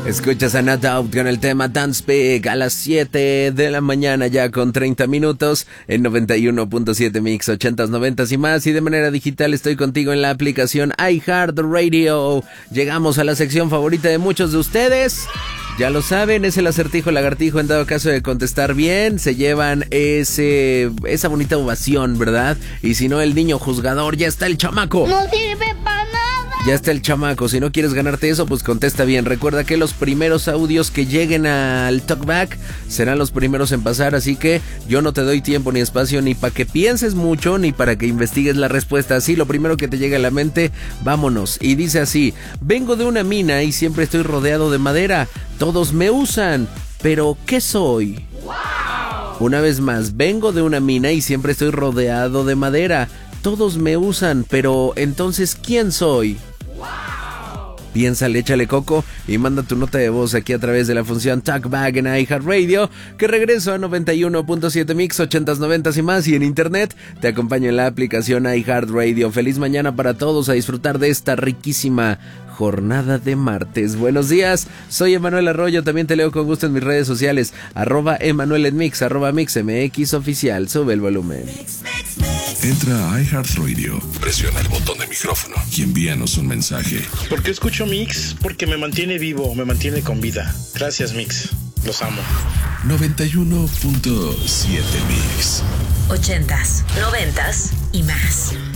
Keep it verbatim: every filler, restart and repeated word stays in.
Escuchas a No Doubt con el tema Dance Big a las siete de la mañana ya con treinta minutos en noventa y uno punto siete Mix, ochentas, noventas y más. Y de manera digital estoy contigo en la aplicación iHeartRadio. Llegamos a la sección favorita de muchos de ustedes. Ya lo saben, es el acertijo lagartijo. En dado caso de contestar bien, se llevan ese esa bonita ovación, ¿verdad? Y si no, el niño juzgador, ya está el chamaco. No sirve para nada. Ya está el chamaco. Si no quieres ganarte eso, pues contesta bien. Recuerda que los primeros audios que lleguen al Talkback serán los primeros en pasar, así que yo no te doy tiempo ni espacio ni para que pienses mucho ni para que investigues la respuesta. Así, lo primero que te llegue a la mente, vámonos. Y dice así: vengo de una mina y siempre estoy rodeado de madera. Todos me usan, pero ¿qué soy? ¡Wow! Una vez más, vengo de una mina y siempre estoy rodeado de madera. Todos me usan, pero entonces ¿quién soy? Piénsale, échale coco y manda tu nota de voz aquí a través de la función Talkback en iHeartRadio, que regreso a noventa y uno punto siete Mix, ochentas, noventas y más, y en internet te acompaño en la aplicación iHeartRadio. Feliz mañana para todos, a disfrutar de esta riquísima jornada de martes. Buenos días, soy Emanuel Arroyo, también te leo con gusto en mis redes sociales, arroba Emanuel en Mix, arroba MixMX oficial. Sube el volumen. Entra a iHeartRadio, presiona el botón de micrófono y envíanos un mensaje. ¿Por qué escucho Mix? Porque me mantiene vivo, me mantiene con vida. Gracias, Mix. Los amo. noventa y uno punto siete Mix. Ochentas, noventas y más.